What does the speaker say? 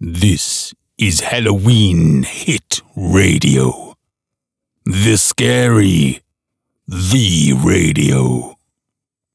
This is Halloween Hit Radio. The Scary, the Radio.